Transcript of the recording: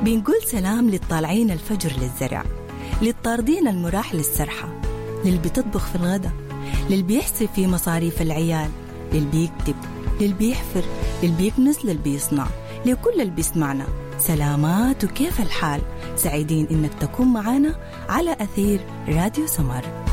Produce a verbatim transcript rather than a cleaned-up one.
بنقول سلام للطالعين الفجر للزرع، للطاردين المراح للسرحة، للي بتطبخ في الغدا، للي بيحسب في مصاريف العيال، للي بيكتب، للي بيحفر، للي بيكنس، للي بيصنع، لكل اللي بيسمعنا سلامات وكيف الحال. سعيدين إنك تكون معنا على أثير راديو سمر.